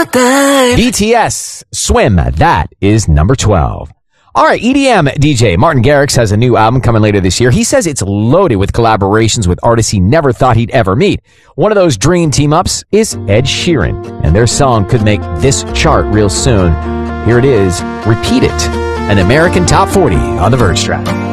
good. BTS, Swim, that is number 12. All right, EDM DJ Martin Garrix has a new album coming later this year. He says it's loaded with collaborations with artists he never thought he'd ever meet. One of those dream team-ups is Ed Sheeran, and their song could make this chart real soon. Here it is, Repeat It, an American Top 40 on the Verge track.